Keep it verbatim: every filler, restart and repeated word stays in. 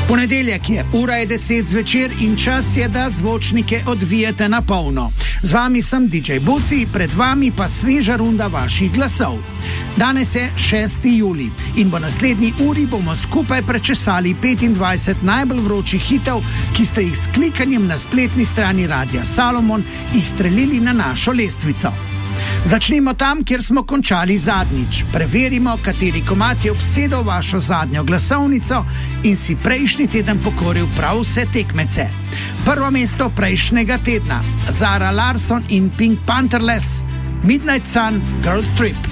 Ponedeljek je, ura je deset zvečer in čas je, da zvočnike odvijete na polno. Z vami sem D J Buci, pred vami pa sveža runda vaših glasov. Danes je šesti julij in v naslednji uri bomo skupaj prečesali petindvajset najbolj vročih hitov, ki ste jih s klikanjem na spletni strani Radia Salomon izstrelili na našo lestvico. Začnimo tam, kjer smo končali zadnjič. Preverimo, kateri komad je obsedel vašo zadnjo glasovnico in si prejšnji teden pokoril prav vse tekmece. Prvo mesto prejšnjega tedna. Zara Larsson in Pink Pantherless, Midnight Sun, Girls Trip.